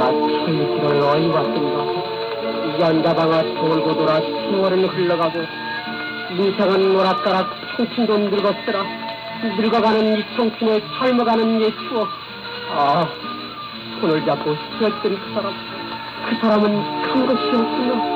철길을 어이 왔던가. 연가방아 돌고 돌아 세월은 흘러가고 민생은 노락가락 청춘도 늙었더라. 늙어가는 이 청춘에 삶아가는 이 추억. 손을 잡고 쉬었던 그 사람은 간 것이었구나.